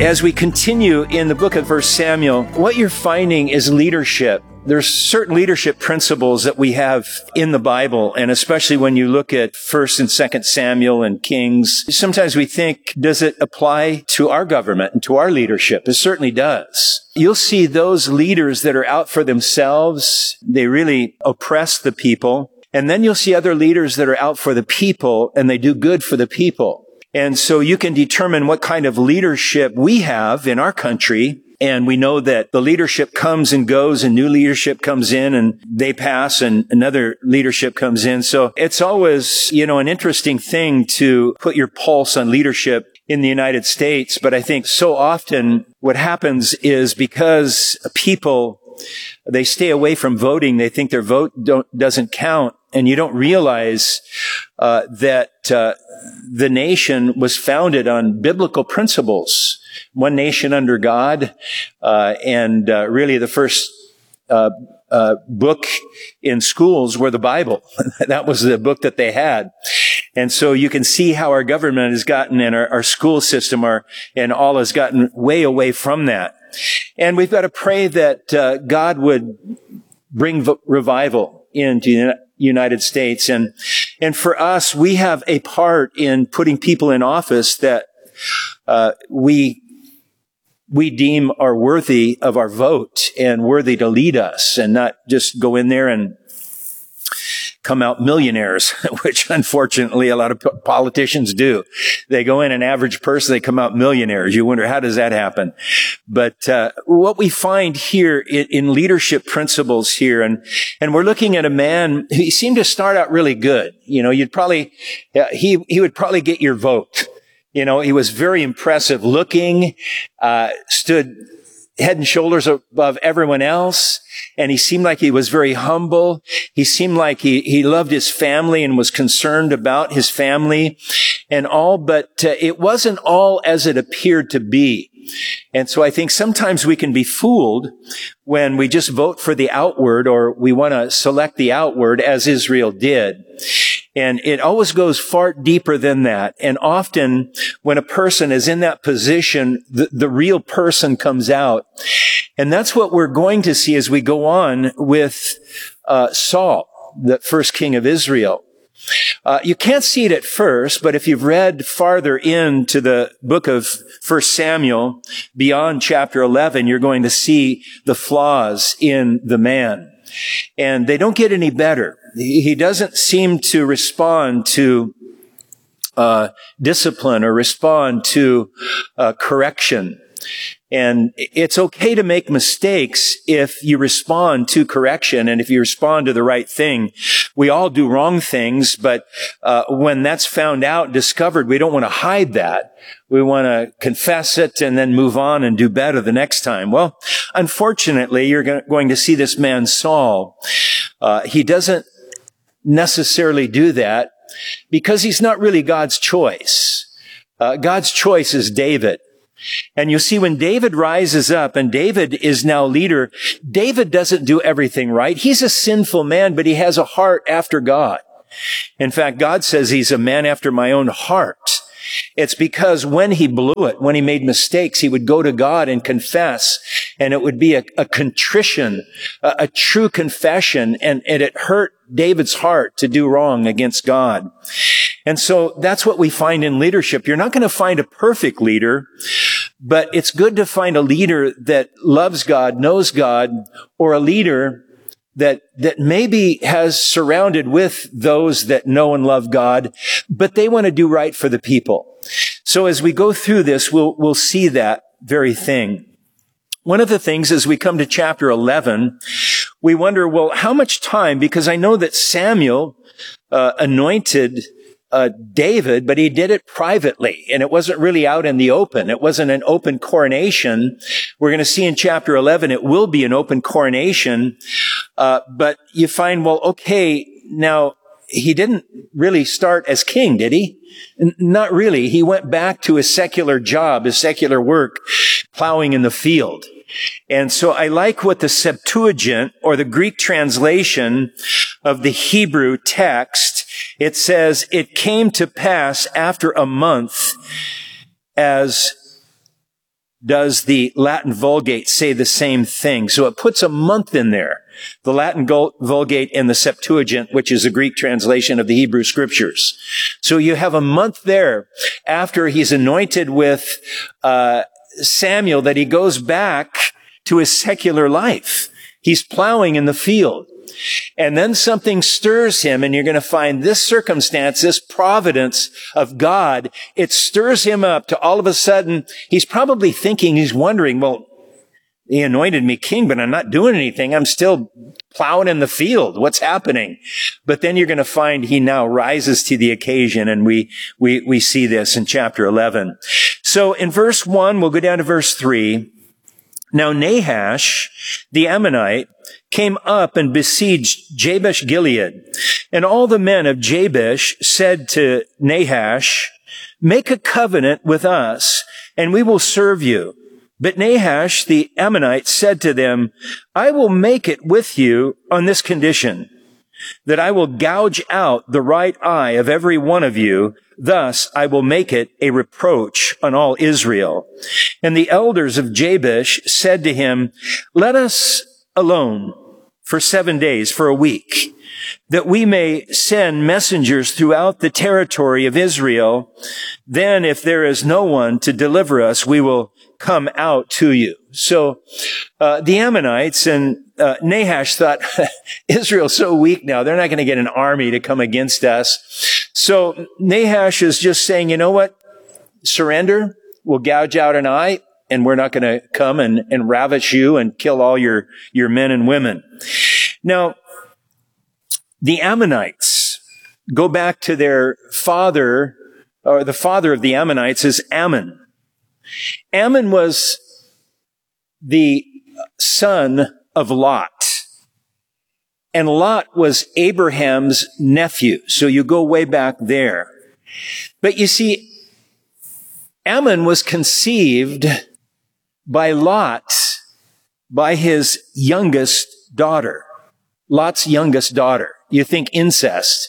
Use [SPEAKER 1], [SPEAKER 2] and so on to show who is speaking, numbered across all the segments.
[SPEAKER 1] As we continue in the book of 1 Samuel, what you're finding is leadership. There's certain leadership principles that we have in the Bible, and especially when you look at 1st and 2nd Samuel and Kings, sometimes we think, does it apply to our government and to our leadership? It certainly does. You'll see those leaders that are out for themselves, they really oppress the people. And then you'll see other leaders that are out for the people, and they do good for the people. And so you can determine what kind of leadership we have in our country. And we know that the leadership comes and goes, and new leadership comes in and they pass, and another leadership comes in. So it's always, an interesting thing to put your pulse on leadership in the United States. But I think so often what happens is because people, they stay away from voting. They think their vote doesn't count. And you don't realize that the nation was founded on biblical principles. One nation under God, and really the first book in schools were the Bible. That was the book that they had. And so you can see how our government has gotten, and our school system and all has gotten way away from that. And we've got to pray that God would bring revival into the United States. And for us, we have a part in putting people in office that we deem are worthy of our vote and worthy to lead us, and not just go in there and come out millionaires, which unfortunately a lot of politicians do. They go in an average person, they come out millionaires. You wonder, how does that happen? But what we find here in leadership principles here, and we're looking at a man who seemed to start out really good. He would probably get your vote. He was very impressive looking, stood head and shoulders above everyone else. And he seemed like he was very humble. He seemed like he loved his family and was concerned about his family and all, but it wasn't all as it appeared to be. And so I think sometimes we can be fooled when we just vote for the outward, or we want to select the outward, as Israel did. And it always goes far deeper than that. And often when a person is in that position, the real person comes out. And that's what we're going to see as we go on with Saul, the first king of Israel. You can't see it at first, but if you've read farther into the book of 1 Samuel, beyond chapter 11, you're going to see the flaws in the man. And they don't get any better. He doesn't seem to respond to discipline or respond to correction. And it's okay to make mistakes if you respond to correction and if you respond to the right thing. We all do wrong things, but when that's found out, discovered, we don't want to hide that. We want to confess it and then move on and do better the next time. Well, unfortunately, you're going to see this man Saul. He doesn't necessarily do that because he's not really God's choice. God's choice is David. And you see, when David rises up, and David is now leader, David doesn't do everything right. He's a sinful man, but he has a heart after God. In fact, God says he's a man after my own heart. It's because when he blew it, when he made mistakes, he would go to God and confess, and it would be a contrition, a true confession, and it hurt David's heart to do wrong against God. And so that's what we find in leadership. You're not going to find a perfect leader, but it's good to find a leader that loves God, knows God, or a leader that maybe has surrounded with those that know and love God, but they want to do right for the people. So as we go through this, we'll see that very thing. One of the things as we come to chapter 11, we wonder, well, how much time? Because I know that Samuel anointed David, but he did it privately, and it wasn't really out in the open. It wasn't an open coronation. We're going to see in chapter 11, it will be an open coronation. But you find, well, okay, now he didn't really start as king, did he? Not really. He went back to his secular job, his secular work, plowing in the field. And so I like what the Septuagint, or the Greek translation of the Hebrew text, it says, it came to pass after a month as does the Latin Vulgate say the same thing. So it puts a month in there. The Latin Vulgate and the Septuagint, which is a Greek translation of the Hebrew Scriptures. So you have a month there after he's anointed with Samuel that he goes back to his secular life. He's plowing in the field. And then something stirs him, and you're going to find this circumstance, this providence of God, it stirs him up to all of a sudden, he's probably thinking, he's wondering, well, he anointed me king, but I'm not doing anything. I'm still plowing in the field. What's happening? But then you're going to find he now rises to the occasion, and we see this in chapter 11. So in verse 1, we'll go down to verse 3. Now Nahash, the Ammonite, came up and besieged Jabesh Gilead. And all the men of Jabesh said to Nahash, make a covenant with us, and we will serve you. But Nahash, the Ammonite, said to them, I will make it with you on this condition, that I will gouge out the right eye of every one of you. Thus I will make it a reproach on all Israel. And the elders of Jabesh said to him, let us alone for 7 days, for a week, that we may send messengers throughout the territory of Israel. Then if there is no one to deliver us, we will come out to you. So the Ammonites and Nahash thought, Israel's so weak now, they're not going to get an army to come against us. So Nahash is just saying, you know what? Surrender. We'll gouge out an eye, and we're not going to come and ravish you and kill all your men and women. Now, the Ammonites go back to their father, or the father of the Ammonites is Ammon. Ammon was the son of Lot. And Lot was Abraham's nephew. So you go way back there. But you see, Ammon was conceived by Lot, by his youngest daughter. Lot's youngest daughter. You think incest.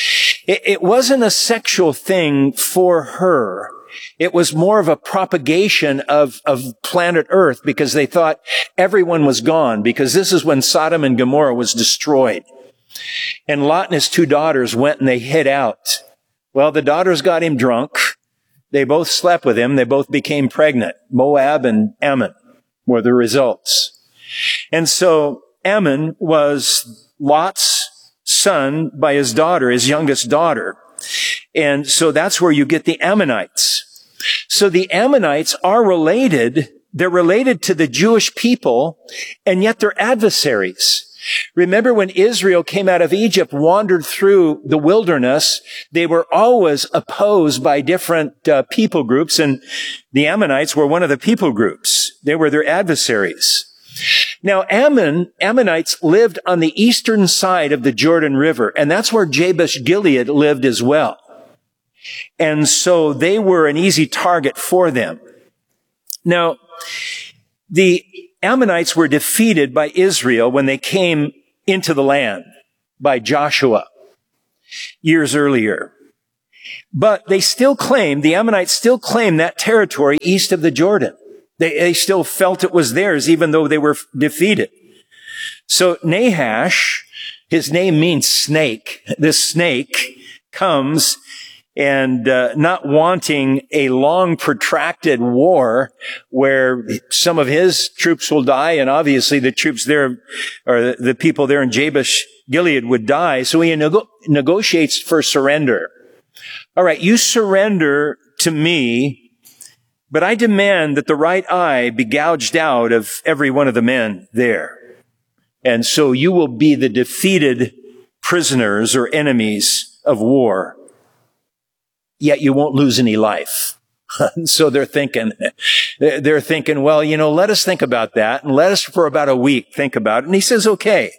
[SPEAKER 1] It wasn't a sexual thing for her. It was more of a propagation of planet Earth, because they thought everyone was gone, because this is when Sodom and Gomorrah was destroyed. And Lot and his 2 daughters went and they hid out. Well, the daughters got him drunk. They both slept with him. They both became pregnant. Moab and Ammon were the results. And so Ammon was Lot's son by his daughter, his youngest daughter. And so that's where you get the Ammonites. So the Ammonites are related. They're related to the Jewish people, and yet they're adversaries. Remember when Israel came out of Egypt, wandered through the wilderness, they were always opposed by different people groups, and the Ammonites were one of the people groups. They were their adversaries. Now, Ammonites lived on the eastern side of the Jordan River, and that's where Jabesh Gilead lived as well. And so they were an easy target for them. Now, the Ammonites were defeated by Israel when they came into the land by Joshua years earlier. But the Ammonites still claim that territory east of the Jordan. They still felt it was theirs, even though they were defeated. So Nahash, his name means snake. This snake comes and not wanting a long, protracted war where some of his troops will die, and obviously the troops there, or the people there in Jabesh Gilead would die. So he negotiates for surrender. All right, you surrender to me, but I demand that the right eye be gouged out of every one of the men there. And so you will be the defeated prisoners or enemies of war. Yet you won't lose any life. So they're thinking, well, let us think about that, and let us for about a week think about it. And he says, okay.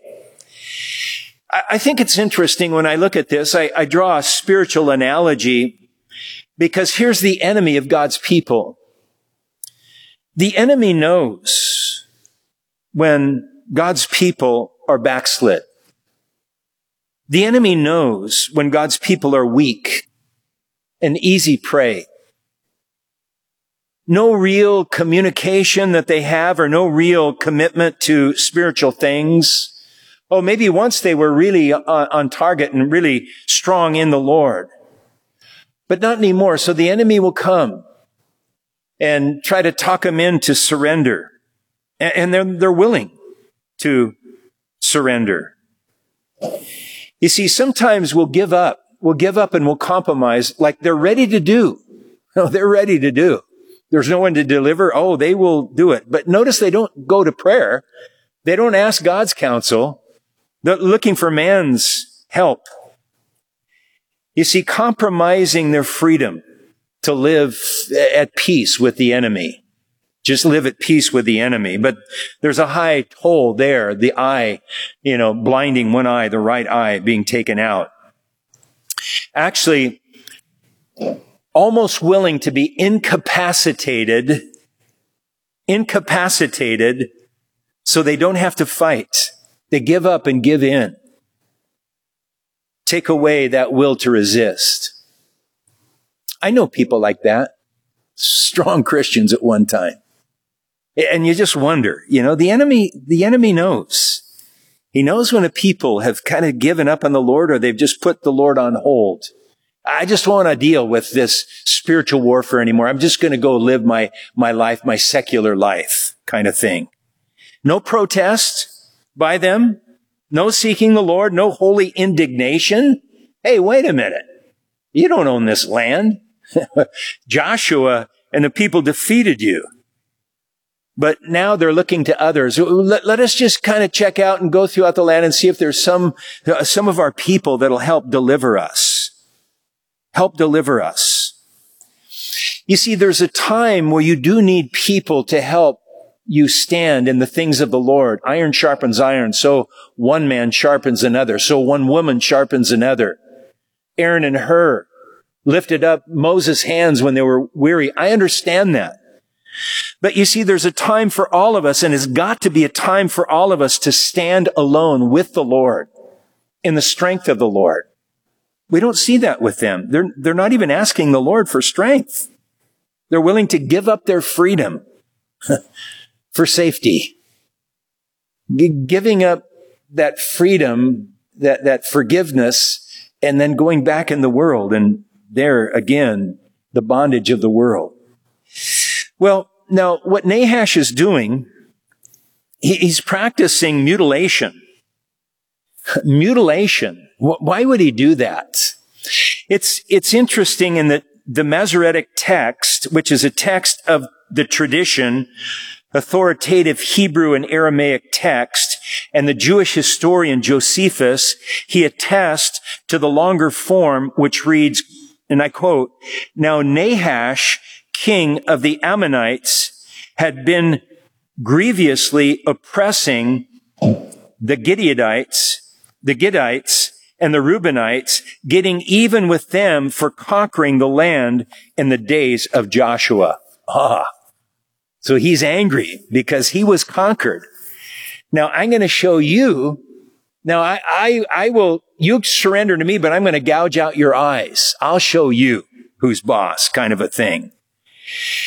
[SPEAKER 1] I think it's interesting when I look at this, I draw a spiritual analogy, because here's the enemy of God's people. The enemy knows when God's people are backslid. The enemy knows when God's people are weak, an easy prey. no real communication that they have, or no real commitment to spiritual things. Oh, maybe once they were really on target and really strong in the Lord, but not anymore. So the enemy will come and try to talk them into surrender. And they're willing to surrender. You see, sometimes we'll give up and we'll compromise like they're ready to do. No, they're ready to do. There's no one to deliver. Oh, they will do it. But notice they don't go to prayer. They don't ask God's counsel. They're looking for man's help. You see, compromising their freedom to live at peace with the enemy. Just live at peace with the enemy. But there's a high toll there. The eye, blinding one eye, the right eye being taken out. Actually, almost willing to be incapacitated so they don't have to fight. They give up and give in. Take away that will to resist. I know people like that. Strong Christians at one time. And you just wonder, the enemy knows. He knows when a people have kind of given up on the Lord, or they've just put the Lord on hold. I just don't want to deal with this spiritual warfare anymore. I'm just going to go live my life, my secular life kind of thing. No protest by them. No seeking the Lord. No holy indignation. Hey, wait a minute. You don't own this land. Joshua and the people defeated you. But now they're looking to others. Let us just kind of check out and go throughout the land and see if there's some of our people that'll help deliver us. Help deliver us. You see, there's a time where you do need people to help you stand in the things of the Lord. Iron sharpens iron, so one man sharpens another. So one woman sharpens another. Aaron and Hur lifted up Moses' hands when they were weary. I understand that. But you see, there's a time for all of us, and it's got to be a time for all of us to stand alone with the Lord in the strength of the Lord. We don't see that with them. They're not even asking the Lord for strength. They're willing to give up their freedom for safety. Giving up that freedom, that forgiveness, and then going back in the world, and there again, the bondage of the world. Well, now what Nahash is doing, he's practicing mutilation. Mutilation. Why would he do that? It's interesting in that the Masoretic text, which is a text of the tradition, authoritative Hebrew and Aramaic text, and the Jewish historian Josephus, he attests to the longer form, which reads, and I quote, "Now Nahash, king of the Ammonites, had been grievously oppressing the Gideonites, and the Reubenites, getting even with them for conquering the land in the days of Joshua." So he's angry because he was conquered. Now I'm going to show you. Now I will, you surrender to me, but I'm going to gouge out your eyes. I'll show you who's boss, kind of a thing.